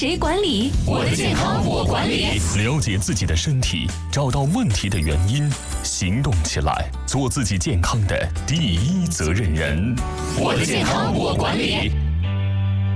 谁管理？ 我的健康我管理。 了解自己的身体，找到问题的原因，行动起来，做自己健康的第一责任人。 我的健康我管理。